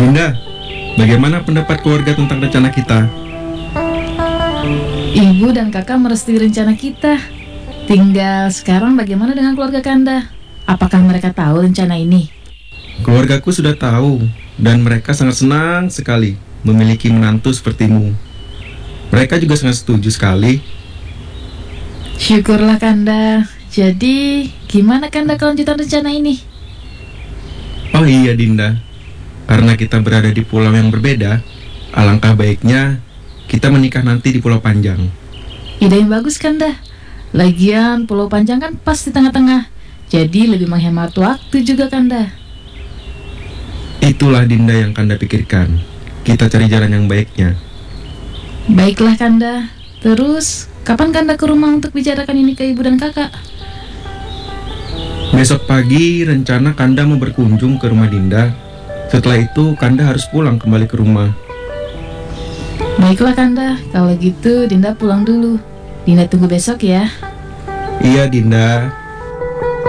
Dinda, bagaimana pendapat keluarga tentang rencana kita? Ibu dan kakak merestui rencana kita. Tinggal sekarang bagaimana dengan keluarga Kanda? Apakah mereka tahu rencana ini? Keluargaku sudah tahu, dan mereka sangat senang sekali memiliki menantu sepertimu. Mereka juga sangat setuju sekali. Syukurlah Kanda. Jadi, gimana Kanda kelanjutan rencana ini? Oh iya Dinda, karena kita berada di pulau yang berbeda, alangkah baiknya kita menikah nanti di Pulau Panjang. Ide yang bagus Kanda. Lagian Pulau Panjang kan pas di tengah-tengah. Jadi lebih menghemat waktu juga Kanda. Itulah Dinda yang Kanda pikirkan. Kita cari jalan yang baiknya. Baiklah Kanda. Terus, kapan Kanda ke rumah untuk bicarakan ini ke ibu dan kakak? Besok pagi rencana Kanda mau berkunjung ke rumah Dinda. Setelah itu Kanda harus pulang kembali ke rumah. Baiklah Kanda, kalau gitu Dinda pulang dulu. Dinda tunggu besok ya. Iya Dinda.